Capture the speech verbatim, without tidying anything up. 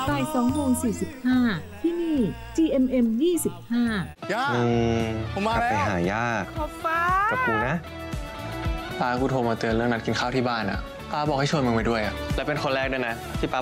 บ่ายสองโมงสี่สิบห้าที่นี่ จี เอ็ม เอ็ม ยี่สิบห้าย่าผมมาแล้วไปหาย่าขอบฟ้ากับกูนะป้ากูโทรมาเตือนเรื่องนัดกินข้าวที่บ้านอ่ะป้าบอกให้ชวนมึงไปด้วยอ่ะและเป็นคนแรกด้วยนะที่ป้า